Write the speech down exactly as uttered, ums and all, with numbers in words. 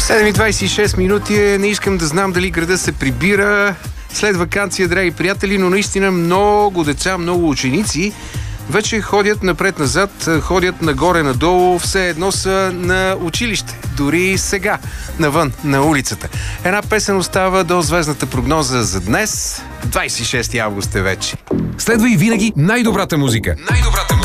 седем и двайсет и шест минути е. Не искам да знам дали града се прибира след ваканция, драги приятели, но наистина много деца, много ученици вече ходят напред-назад, ходят нагоре-надолу, все едно са на училище. Дори сега, навън, на улицата. Една песен остава до звездната прогноза за днес. двайсет и шести август е вече. Следва и винаги най-добрата музика. Най-добрата музика.